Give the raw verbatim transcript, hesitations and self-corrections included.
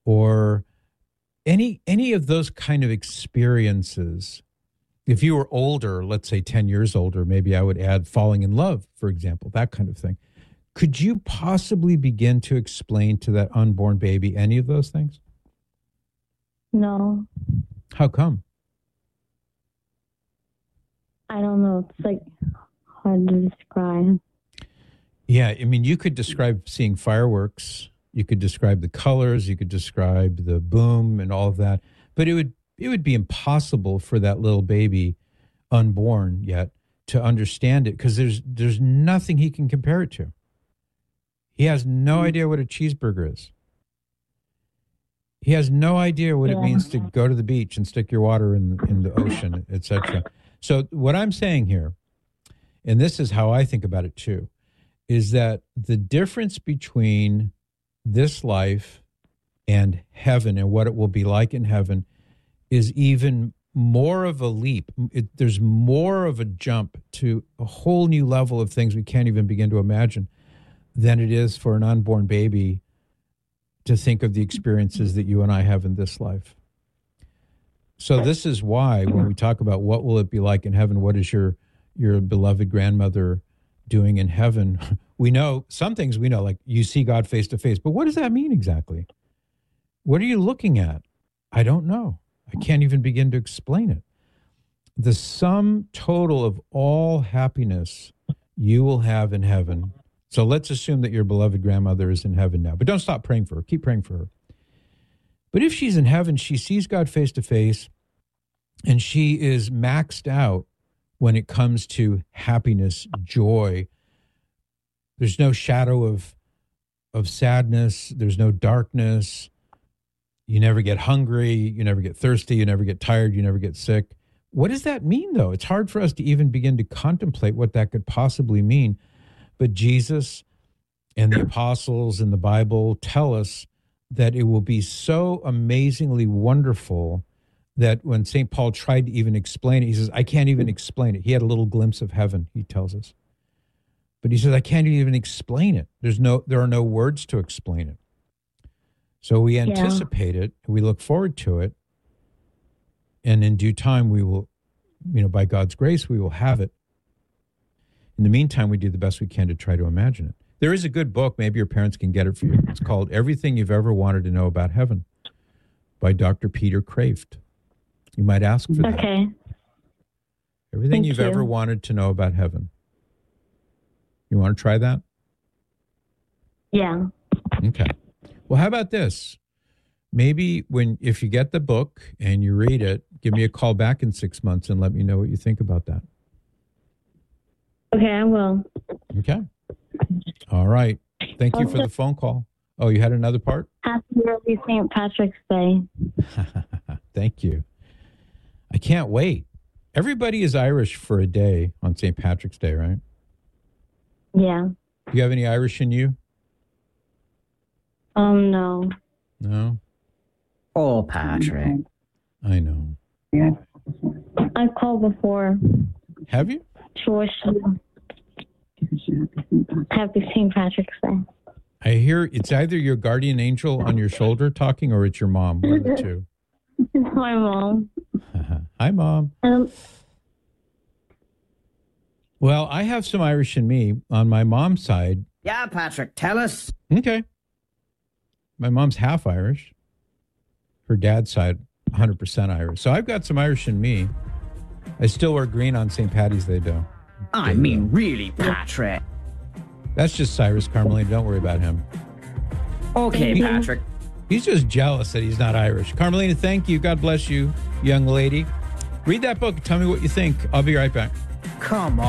or any any of those kind of experiences. If you were older, let's say ten years older, maybe I would add falling in love, for example, that kind of thing. Could you possibly begin to explain to that unborn baby any of those things? No. How come? I don't know. It's like hard to describe. Yeah, I mean, you could describe seeing fireworks. You could describe the colors. You could describe the boom and all of that. But it would it would be impossible for that little baby, unborn yet, to understand it because there's there's nothing he can compare it to. He has no idea what a cheeseburger is. He has no idea what yeah. it means to go to the beach and stick your water in in the ocean, et cetera. So what I'm saying here, and this is how I think about it too, is that the difference between this life and heaven and what it will be like in heaven is even more of a leap. It, there's more of a jump to a whole new level of things we can't even begin to imagine than it is for an unborn baby to think of the experiences that you and I have in this life. So this is why when we talk about what will it be like in heaven, what is your your beloved grandmother doing in heaven, we know some things we know, like you see God face to face. But what does that mean exactly? What are you looking at? I don't know. I can't even begin to explain it. The sum total of all happiness you will have in heaven. So let's assume that your beloved grandmother is in heaven now, but don't stop praying for her. Keep praying for her. But if she's in heaven, she sees God face to face, and she is maxed out when it comes to happiness, joy. There's no shadow of, of sadness. There's no darkness. You never get hungry. You never get thirsty. You never get tired. You never get sick. What does that mean, though? It's hard for us to even begin to contemplate what that could possibly mean. But Jesus and the apostles and the Bible tell us that it will be so amazingly wonderful that when Saint Paul tried to even explain it, he says, I can't even explain it. He had a little glimpse of heaven, he tells us. But he says, I can't even explain it. There's no, there are no words to explain it. So we anticipate yeah. it, we look forward to it, and in due time we will, you know, by God's grace, we will have it. In the meantime, we do the best we can to try to imagine it. There is a good book, maybe your parents can get it for you. It's called Everything You've Ever Wanted to Know About Heaven by Doctor Peter Kraft. You might ask for that. Okay. Everything Thank you've you. ever wanted to know about heaven. You want to try that? Yeah. Okay. Well, how about this? Maybe when if you get the book and you read it, give me a call back in six months and let me know what you think about that. Okay, I will. Okay. All right. Thank you for the phone call. Oh, you had another part? Happy early Saint Patrick's Day. Thank you. I can't wait. Everybody is Irish for a day on Saint Patrick's Day, right? Yeah. Do you have any Irish in you? Um, no. No? Oh, Patrick. I know. Yeah. I've called before. Have you? To wish you Happy Saint Patrick's Day. I hear it's either your guardian angel on your shoulder talking or it's your mom. One of the two. My mom. Hi, Mom. Um, well, I have some Irish in me on my mom's side. Yeah, Patrick, tell us. Okay. My mom's half Irish. Her dad's side, one hundred percent Irish. So I've got some Irish in me. I still wear green on Saint Paddy's Day, though. I mean, really, Patrick. That's just Cyrus Carmelina. Don't worry about him. Okay, he, Patrick. He's just jealous that he's not Irish. Carmelina, thank you. God bless you, young lady. Read that book. Tell me what you think. I'll be right back. Come on.